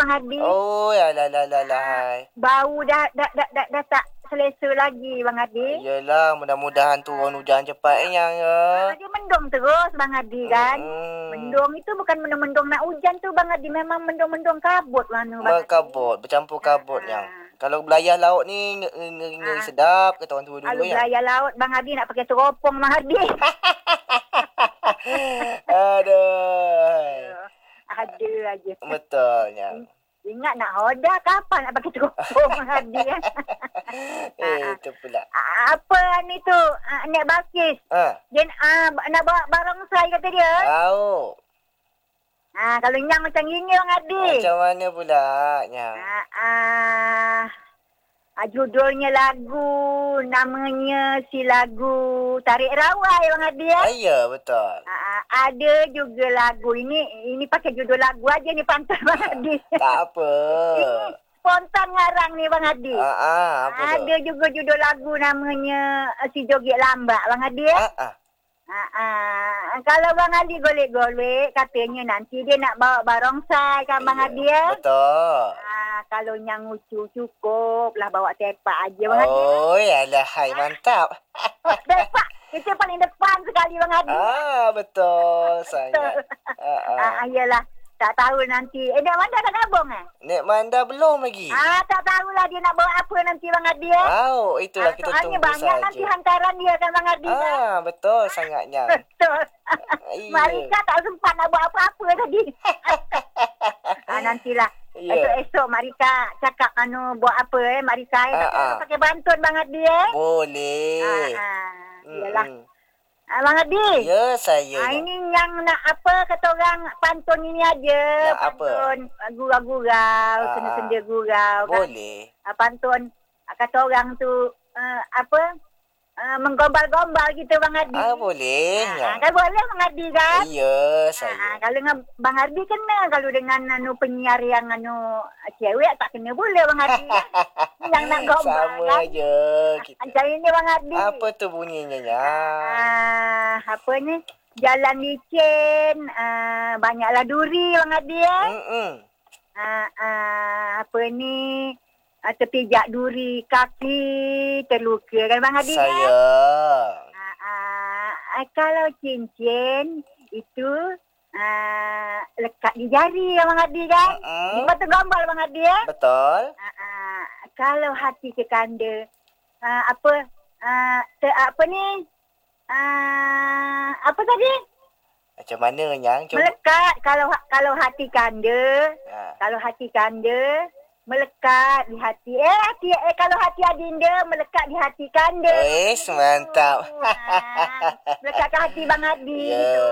Bang Hadi. Oh, alah. Bau dah tak selesa lagi Bang Hadi. Yelah, mudah-mudahan turun hujan cepat yang ya. Dia mendung terus Bang Hadi kan. Mendung itu bukan mendung nak hujan tu Bang Hadi, memang mendung kabut mana Bang Hadi. Kabut, bercampur kabut yang. Kalau belayar laut ni ngeri sedap kata orang tua dulu ya. Kalau ya. belayar laut Bang Hadi nak pakai teropong Bang Hadi. Aduh. Ada aja. Betulnya. Ingat nak hoda kapan nak pakai teropong Bang Hadi ya. Itu pula. Apa ni tu? Nek Bakis. Dia nak bawa barongsai kata dia. Tahu. Kalau Nyang macam gini Bang Hadi. Macam mana pula Nyang? Judulnya lagu, namanya si lagu Tarik Rawai Bang Hadi ya. Ya, betul. Ada juga lagu ini pakai judul lagu aja ni pantang Bang Hadi. Tak apa. Ini spontan ngarang ni Bang Hadi. Apa ada tu? Juga judul lagu namanya Si Joget Lambak Bang Hadi ya. Kalau Bang Hadi golek-golek katanya nanti dia nak bawa barongsai kan Bang Hadi ya. Betul. Kalau yang ucu cukup lah bawa tepak aja Bang Hadi. Oh, yalah, hai mantap. Tepak itu paling depan sekali Bang Hadi. Betul sangat. Iyalah. Tak tahu nanti. Nek Manda dah gabung Nek Manda belum lagi. Tak tahulah dia nak bawa apa nanti Bang Hadi ya. Itulah kita tunggu saja. Banyak nanti hantaran dia kan Bang Hadi. Betul sangatnya. Betul. Marika tak sempat nak buat apa-apa tadi. Nantilah. Esok Marika cakap buat apa Marika pakai bantun Bang Hadi Boleh. Yalah. Bang Hadi. Ya, saya. Ini yang nak apa kata orang pantun ini aja. Nak pantun gurau-gurau, senda-senda gurau. Boleh. Pantun kata orang tu menggombal-gombal gitu Bang Hadi. Boleh. Kan boleh Bang Hadi kan? Ya, saya. Kalau dengan Bang Hadi kena, kalau dengan penyiar yang cewek tak kena boleh Bang Hadi. Yang nak gombal sama kan? je kita. Macam ini Bang Hadi. Apa tu bunyinya ya? Apa ni? Jalan licin, banyaklah duri Bang Hadi ya. Apa ni? Terpijak duri kaki terluka kan Bang Hadi. Saya. Kalau cincin itu lekat di jari Bang Hadi kan. Ini betul gombal Bang Hadi ya. Betul. Kalau hati kekanda apa ni? Apa tadi? Macam mana yang melekat kalau hati kanda. Kalau hati kanda melekat di hati. Kalau hati adinda melekat di hati kanda. Mantap. Melekat ke hati Bang Hadi gitu.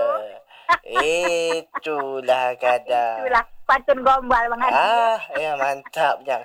Itulah kadang. Itulah pantun gombal Bang Hadi. Mantap yang.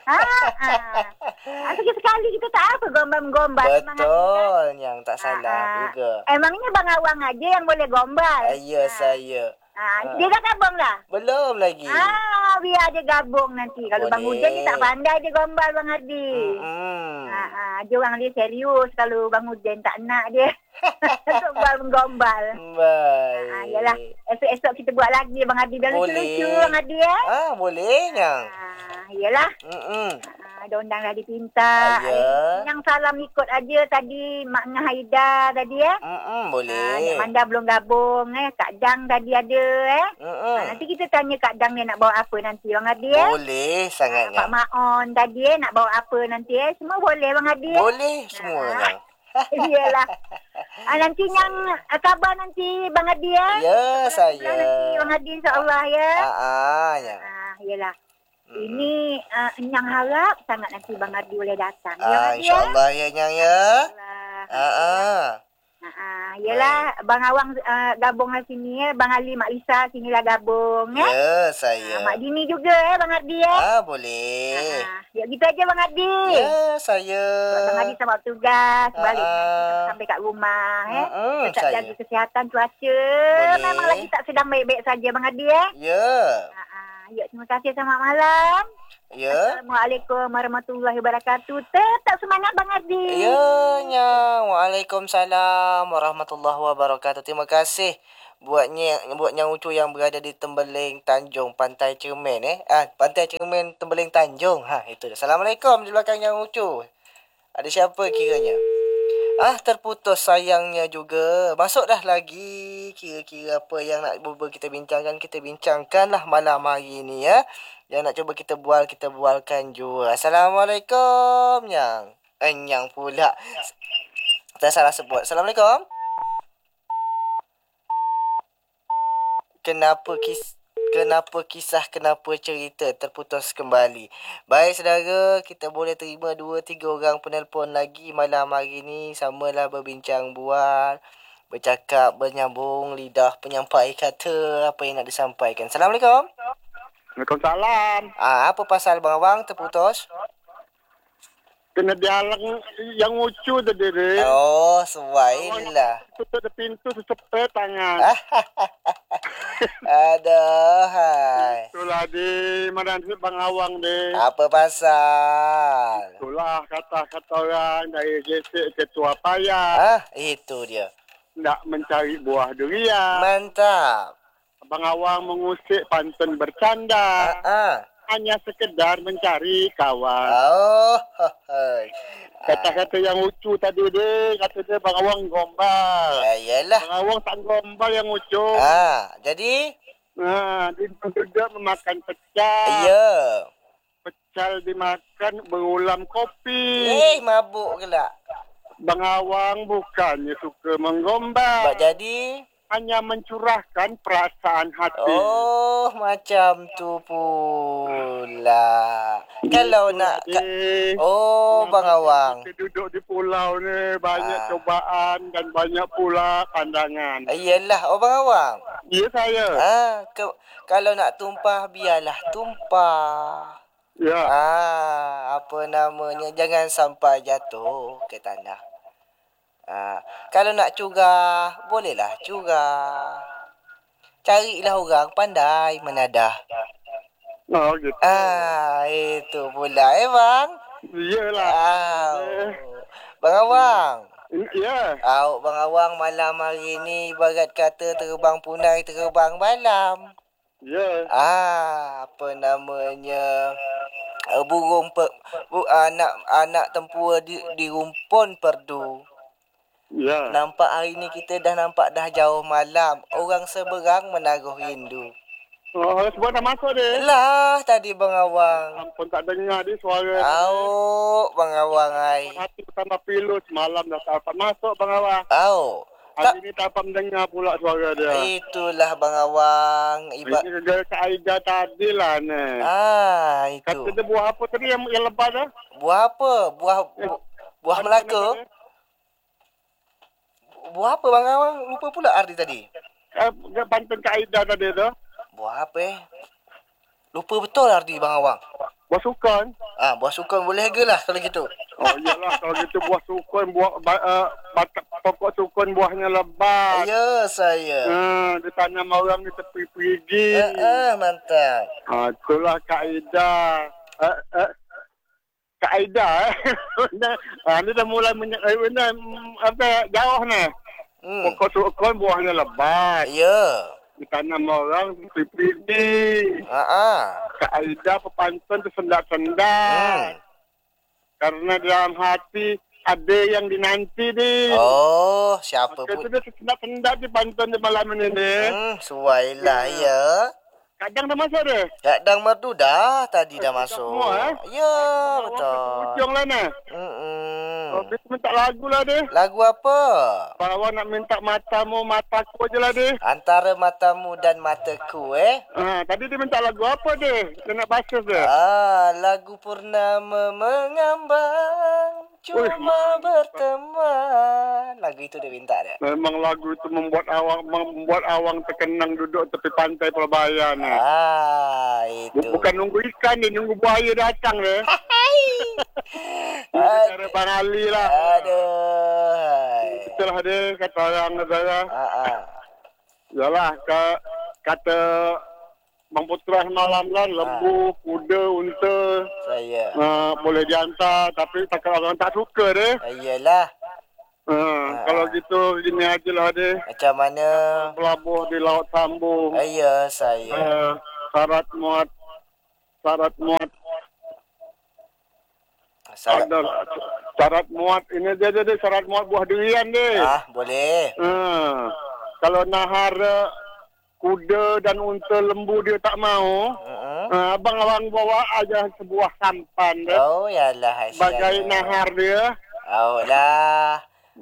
Sekali kita tak apa gombal-gombal. Betul yang tak salah juga. Emangnya Bang Awang aja yang boleh gombal? Ya, saya. Dia dah gabung dah? Belum lagi. Biar dia gabung nanti. Kalau Bang Hujan dia tak pandai dia gombal Bang Hadi. Dia orang dia serius. Kalau Bang Hujan tak nak dia gombal. Baik. Yalah. Esok-esok kita buat lagi Bang Hadi. Dan lucu-lucu Bang Hadi ya. Boleh yang. Yalah. Ada undang dah dipinta. Yang salam ikut aja tadi Mak Ngah Haida tadi ya. Boleh. Manda belum gabung Kak Dang tadi ada nanti kita tanya Kak Dang dia nak bawa apa nanti Bang Hadi Boleh sangatnya. Pak Maon tadi nak bawa apa nanti semua boleh Bang Hadi Boleh semuanya. Iyalah. Nanti yang kabar nanti Bang Hadi Ya, saya. Nanti Bang Hadi insya-Allah ya. Ya. Iyalah. Ini Nyang harap sangat nanti Bang Hadi boleh datang. InsyaAllah ya Nyang ya. Yelah, Bang Awang gabung di sini Bang Ali, Mak Lisa sinilah gabung Ya, saya. Mak Dini juga Bang Hadi boleh. Ya gitu aja Bang Hadi. Ya, saya. Bang Hadi sama tugas balik sampai kat rumah tetap jaga kesihatan cuaca. Memang lagi tak sedang baik-baik saja Bang Hadi Ya. Ya, terima kasih selamat malam. Ya. Assalamualaikum warahmatullahi wabarakatuh. Tetap semangat Bang Hadi. Ya, Nyang. Waalaikumsalam warahmatullahi wabarakatuh. Terima kasih buatnya Ucu yang berada di Tembeling Tanjung, Pantai Cermin Pantai Cermin Tembeling Tanjung. Itu dah. Assalamualaikum di belakang yang Ucu. Ada siapa kiranya? Terputus sayangnya juga. Masuk dah lagi. Kira-kira apa yang nak kita bincangkan, kita bincangkanlah malam hari ni ya. Yang nak cuba kita bualkan juga. Assalamualaikum, Yang. Yang pula. Saya salah sebut. Assalamualaikum. Kenapa kisah, kenapa cerita terputus kembali. Baik saudara, kita boleh terima 2-3 orang penelpon lagi malam hari ni. Samalah berbincang bual, bercakap, bernyambung lidah, penyampai kata apa yang nak disampaikan. Assalamualaikum. Waalaikumsalam. Apa pasal Bang Awang terputus? Kena dihalang yang lucu tadi deh. Oh, suailah. Tutup pintu, cepet tangan. Aduh, hai. Itulah di mana ni Bang Awang deh. Apa pasal? Itulah kata-kata orang dari JC Ketua Payah. Itu dia. Nak mencari buah durian. Mantap. Bang Awang mengusik pantun bercanda. Hanya sekedar mencari kawan. Oh, kata-kata yang lucu tadi deh, kata dia Bang Awang gombal. Yalah. Bang Awang tak gombal yang lucu. Jadi? Dia juga memakan pecel. Ya. Pecel dimakan berulam kopi. Mabuk gelak. Bang Awang bukannya suka menggombal. Jadi? Hanya mencurahkan perasaan hati. Oh, macam tu pula. Kalau nak... Bang Awang. Kita duduk di pulau ni, banyak cobaan dan banyak pula pandangan. Iyalah, Bang Awang. Ya, saya. Kalau nak tumpah, biarlah tumpah. Ya. Apa namanya, jangan sampai jatuh ke tanah. Kalau nak curah, bolehlah curah. Carilah orang pandai menadah. Oh, gitu. Itu pula, Bang. Iyalah. Bang Awang. Ya. Bang Awang malam hari ni ibarat kata terbang punai, terbang malam. Ya. Apa namanya? Burung anak tempua di rumpun perdu. Ya. Nampak hari ni kita dah nampak dah jauh malam. Orang seberang menaruh rindu. Oh, sebab dah masuk dia. Lah, tadi Bang Awang. Ampun tak dengar dia suara. Bang Awang ai. Hati pertama pilu semalam dah tak dapat masuk Bang Awang. Tak. Hari ni tak dapat mendengar pula suara dia. Itulah Bang Awang. Ini gara-gara Kak Aida tadi lah ni. Itu. Kata dia buah apa tadi yang lepas tu? Buah apa? Buah Melaka. Buah apa Bang Awang? Lupa pula arti tadi. Pantun Kak Aida tadi tu. Buah apa Lupa betul arti Bang Awang. Buah sukun. Buah sukun boleh ke lah kalau gitu. Oh iyalah kalau gitu buah sukun, pokok sukun buahnya lebat. Ya saya. Ditanam orang di tepi perigi. Mantap. Itulah Kak Aida. Kak Aida ni dah mulai jauh ni. Pokok sukun buahnya lebat. Ya. Ditanam orang di perigi. Kak Aida pepantun tersendat-sendat. Karena dalam hati ada yang dinanti ni. Oh, siapa pun. Itu dia tersendat-sendat di pantun di malam ini. Suailah ya. Kadang dah masuk dia. Kadang merdu dah. Tadi dah masuk. Semua Ya, betul. Ujung lah ni. Dia minta lagu lah dia. Lagu apa? Bawa nak minta matamu, mataku je lah dia. Antara matamu dan mataku Tadi dia minta lagu apa dia? Dia nak baca dia. Lagu Purnama Mengambang. Cuma berteman. Lagu itu dia minta dia. Memang lagu itu membuat awang terkenang duduk tepi pantai Pelbayan. Itu. Bukan nunggu ikan dia, nunggu buaya datang dia. Cara Bang Ali lah. Itulah dia kata orang negara. Yalah kata Bang Putra semalam kan, lembu, kuda, unta. Saya. Boleh dihantar tapi takkan orang tak suka dia. Iyalah. Kalau gitu gini aja lah deh. Macam mana? Pelabuh di Laut Sambung. Ya, saya. Syarat muat. Ada syarat muat. Ini dia deh syarat muat buah durian deh. Boleh. Kalau nahar kuda dan unta lembu dia tak mau. Abang bawa aja sebuah sampan deh. Oh, yalah. Sebagai nahar dia. Oh lah.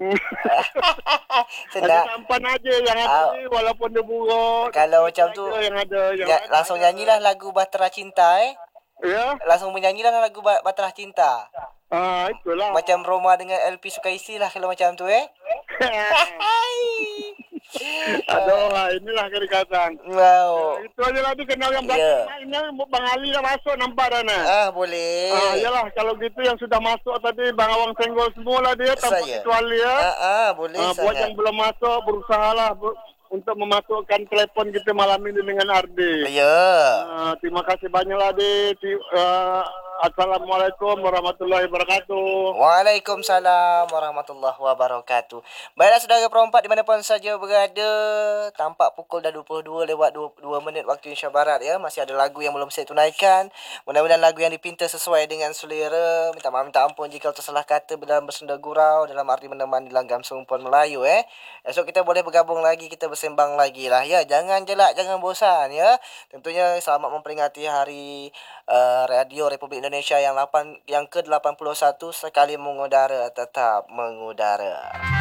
Ada sampan aja yang ada ni, walaupun dia buruk. Kalau macam tu yang ada, langsung nyanyilah lagu Bahtera Cinta Ya. Langsung menyanyilah lagu Bahtera Cinta. Itulah. Macam Roma dengan LP Sukaisi lah kalau macam tu Aduh, inilah kedekatan. Wow. Itu aja lagi kenal yang belakang. Ini Bang Ali dah masuk nampak dah nak. Boleh. Yalah kalau gitu yang sudah masuk tadi Bang Awang senggol semualah dia tanpa kecuali ya. Boleh buat yang belum masuk berusahalah untuk memasukkan telefon kita malam ini dengan Ardi. Ya. Terima kasih banyaklah Ardi. Assalamualaikum warahmatullahi wabarakatuh. Waalaikumsalam warahmatullahi wabarakatuh. Baiklah saudara perempat dimanapun saja berada, tampak pukul dah 22 lewat 2 minit waktu Indonesia Barat Masih ada lagu yang belum saya tunaikan. Mudah-mudahan lagu yang dipinta sesuai dengan selera. Minta maaf minta ampun jika tersalah kata dalam bersenda gurau, dalam arti menemani langgam serumpun Melayu Esok kita boleh bergabung lagi, kita bersembang lagi lah Jangan jelak, jangan bosan Tentunya selamat memperingati hari Radio Republik Indonesia yang ke-81 sekali mengudara tetap mengudara.